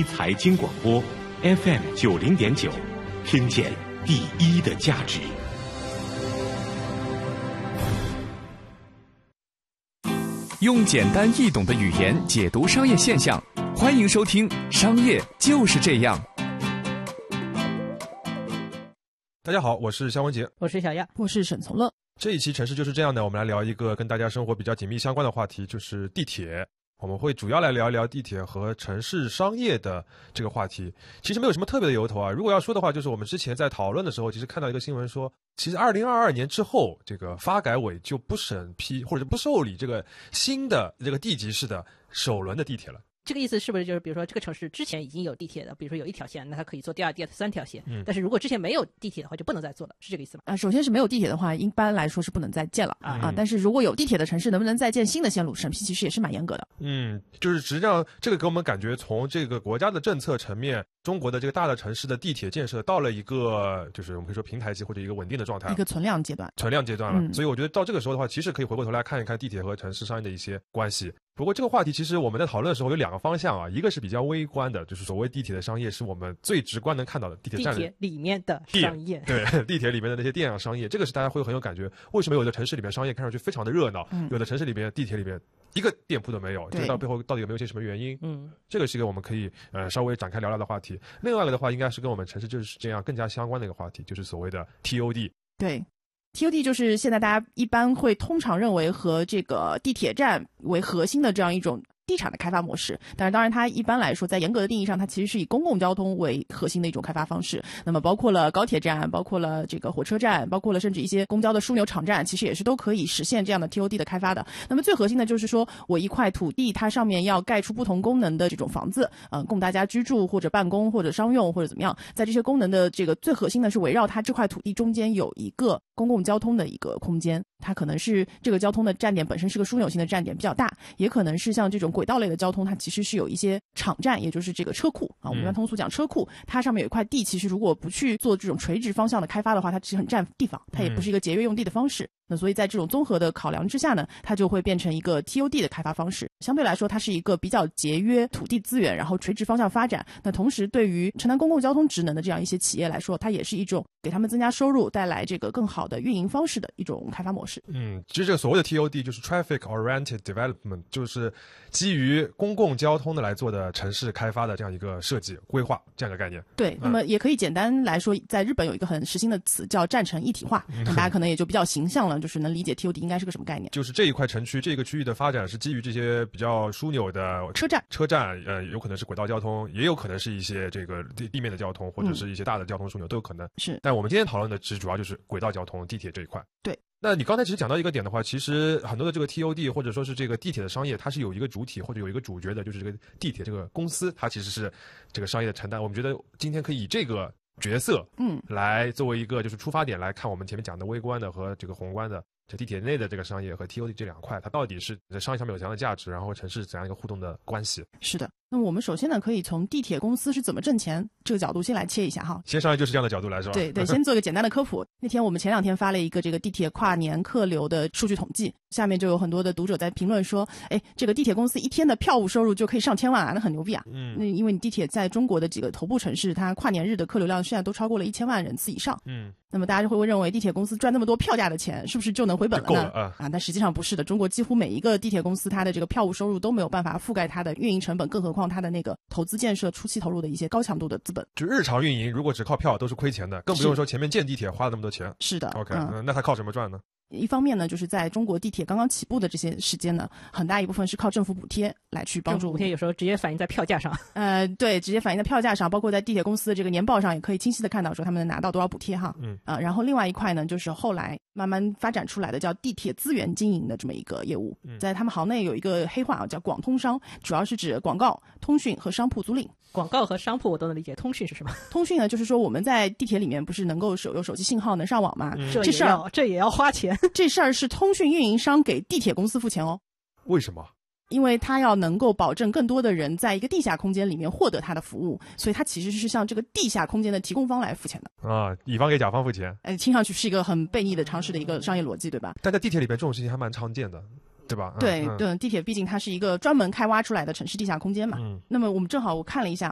财经广播 FM90.9，听见第一的价值。 用简单易懂的语言解读商业现象，欢迎收听《商业就是这样》。 大家好，我是肖文杰， 我是小亚， 我是沈从乐。 这一期城市就是这样的，我们来聊一个跟大家生活比较紧密相关的话题，就是地铁。我们会主要来聊一聊地铁和城市商业的这个话题。其实没有什么特别的由头啊。如果要说的话，就是我们之前在讨论的时候，其实看到一个新闻说，其实2022年之后，这个发改委就不审批或者不受理这个新的这个地级市的首轮的地铁了。 这个意思是不是就是比如说这个城市之前已经有地铁的，比如说有一条线，那它可以做第二、第三条线，但是如果之前没有地铁的话就不能再做了，是这个意思吗？ 首先是没有地铁的话，一般来说是不能再建了但是如果有地铁的城市能不能再建新的线路，审批其实也是蛮严格的。 就是实际上这个给我们感觉，从这个国家的政策层面，中国的这个大的城市的地铁建设到了一个就是我们可以说平台期或者一个稳定的状态， 一个存量阶段了。所以我觉得到这个时候的话，其实可以回过头来看一看地铁和城市商业的一些关系。不过这个话题其实我们在讨论的时候有两个方向啊，一个是比较微观的，就是所谓地铁的商业是我们最直观能看到的地铁站里面的商业， 对，地铁里面的那些店啊商业，这个是大家会很有感觉。为什么有的城市里面商业看上去非常的热闹，有的城市里面地铁里面一个店铺都没有，这个到背后到底有没有些什么原因？这个是一个我们可以稍微展开聊聊的话题。另外一个的话，应该是跟我们城市就是这样更加相关的一个话题，就是所谓的 TOD。 对。TOD 就是现在大家一般会通常认为和这个地铁站为核心的这样一种地产的开发模式，但是当然它一般来说在严格的定义上，它其实是以公共交通为核心的一种开发方式。那么包括了高铁站，包括了这个火车站，包括了甚至一些公交的枢纽场站，其实也是都可以实现这样的 TOD 的开发的。那么最核心的就是说，我一块土地它上面要盖出不同功能的这种房子，供大家居住或者办公或者商用或者怎么样，在这些功能的这个最核心的是围绕它这块土地中间有一个公共交通的一个空间，它可能是这个交通的站点本身是个枢纽性的站点比较大，也可能是像这种轨道类的交通，它其实是有一些场站，也就是这个车库我们一般通俗讲车库，它上面有一块地，其实如果不去做这种垂直方向的开发的话，它其实很占地方，它也不是一个节约用地的方式。那所以在这种综合的考量之下呢，它就会变成一个 TOD 的开发方式。相对来说，它是一个比较节约土地资源，然后垂直方向发展。那同时对于承担公共交通职能的这样一些企业来说，它也是一种给他们增加收入，带来这个更好的运营方式的一种开发模式。 其实这个所谓的 TOD 就是 Traffic Oriented Development， 就是基于公共交通的来做的城市开发的这样一个设计规划这样的概念。 对，那么也可以简单来说，在日本有一个很时兴的词叫站城一体化，大家可能也就比较形象了，就是能理解 TOD 应该是个什么概念。 就是这一块城区这个区域的发展是基于这些比较枢纽的车站，有可能是轨道交通，也有可能是一些这个地面的交通，或者是一些大的交通枢纽都有可能。 是， 但我们今天讨论的其实主要就是轨道交通地铁这一块。 对。 那你刚才其实讲到一个点的话，其实很多的这个 TOD 或者说是这个地铁的商业，它是有一个主体或者有一个主角的，就是这个地铁这个公司，它其实是这个商业的承担。我们觉得今天可以以这个角色来作为一个就是出发点来看我们前面讲的微观的和这个宏观的这地铁内的这个商业和 TOD 这两块，它到底是在商业上面有怎样的价值，然后城市怎样一个互动的关系。 是的。那么我们首先呢，可以从地铁公司是怎么挣钱这个角度先来切一下哈。 先上来就是这样的角度来是吧？ 对，先做一个简单的科普。那天我们前2天发了一个这个地铁跨年客流的数据统计，下面就有很多的读者在评论说，这个地铁公司一天的票务收入就可以上千万啊，那很牛逼啊。那因为你地铁在中国的几个头部城市，它跨年日的客流量现在都超过了1000万人次以上。那么大家就会认为地铁公司赚那么多票价的钱，是不是就能回本了呢？ 够了但实际上不是的。中国几乎每一个地铁公司，它的这个票务收入都没有办法覆盖它的运营成本，更何况它的那个投资建设初期投入的一些高强度的资本。 就日常运营如果只靠票都是亏钱的，更不用说前面建地铁花了那么多钱。 是的。 OK，那它靠什么赚呢？ 一方面呢，就是在中国地铁刚刚起步的这些时间呢，很大一部分是靠政府补贴来去帮助。 政府补贴有时候直接反映在票价上。 对，直接反映在票价上，包括在地铁公司的这个年报上也可以清晰的看到说他们能拿到多少补贴哈。然后另外一块呢，就是后来慢慢发展出来的叫地铁资源经营的这么一个业务。在他们行内有一个黑话叫广通商，主要是指广告、通讯和商铺租赁。 广告和商铺我都能理解，通讯是什么？ 通讯呢，就是说我们在地铁里面不是能够有手机信号能上网吗？ 这也要花钱。 这事儿是通讯运营商给地铁公司付钱哦。 为什么？ 因为它要能够保证更多的人在一个地下空间里面获得它的服务，所以它其实是向这个地下空间的提供方来付钱的乙方给甲方付钱。 听上去是一个很悖逆的常识的一个商业逻辑，对吧？ 但在地铁里边这种事情还蛮常见的。对吧？ 对，地铁毕竟它是一个专门开挖出来的城市地下空间嘛。那么我看了一下，